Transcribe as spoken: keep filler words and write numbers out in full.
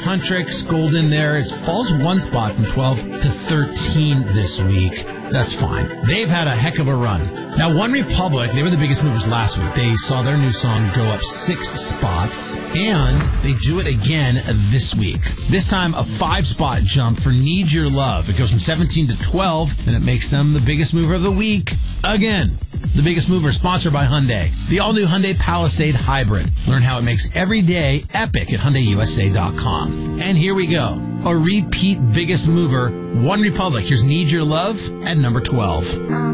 Huntrix, Golden there. It falls one spot from twelve to thirteen this week. That's fine. They've had a heck of a run. Now, One Republic, they were the biggest movers last week. They saw their new song go up six spots, and they do it again this week. This time, a five-spot jump for Need Your Love. It goes from seventeen to twelve, and it makes them the biggest mover of the week again. The Biggest Mover, sponsored by Hyundai. The all-new Hyundai Palisade Hybrid. Learn how it makes every day epic at Hyundai U S A dot com. And here we go. A repeat Biggest Mover, One Republic. Here's Need Your Love at number twelve.